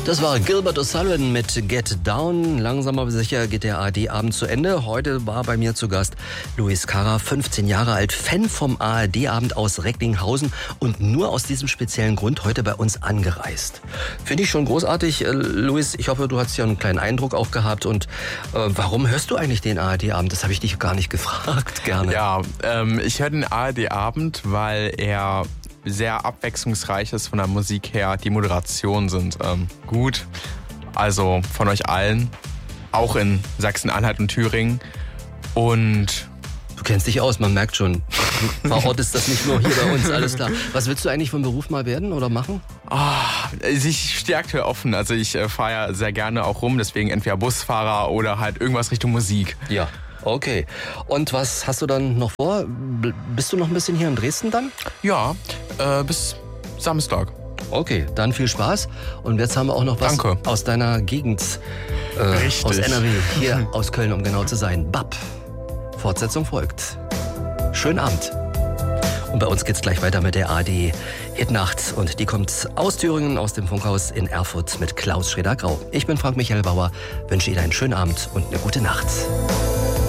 Das war Gilbert O'Sullivan mit Get Down. Langsam aber sicher geht der ARD-Abend zu Ende. Heute war bei mir zu Gast Luis Carra, 15 Jahre alt, Fan vom ARD-Abend aus Recklinghausen und nur aus diesem speziellen Grund heute bei uns angereist. Finde ich schon großartig. Luis, ich hoffe, du hast ja einen kleinen Eindruck auch gehabt. Und warum hörst du eigentlich den ARD-Abend? Das habe ich dich gar nicht gefragt, gerne. Ja, ich höre den ARD-Abend, weil er sehr abwechslungsreich ist von der Musik her. Die Moderationen sind gut, also von euch allen, auch in Sachsen-Anhalt und Thüringen. Und du kennst dich aus, man merkt schon. Du verortest das nicht nur hier bei uns, alles klar. Was willst du eigentlich vom Beruf mal werden oder machen? Ich stehe aktuell offen, also ich fahre ja sehr gerne auch rum, deswegen entweder Busfahrer oder halt irgendwas Richtung Musik. Ja. Okay. Und was hast du dann noch vor? Bist du noch ein bisschen hier in Dresden dann? Ja, bis Samstag. Okay, dann viel Spaß. Und jetzt haben wir auch noch was aus deiner Gegend, aus NRW, hier aus Köln, um genau zu sein. BAP. Fortsetzung folgt. Schönen Abend. Und bei uns geht's gleich weiter mit der ARD Hitnacht. Und die kommt aus Thüringen, aus dem Funkhaus in Erfurt mit Klaus Schreder-Grau. Ich bin Frank Michael Bauer, wünsche Ihnen einen schönen Abend und eine gute Nacht.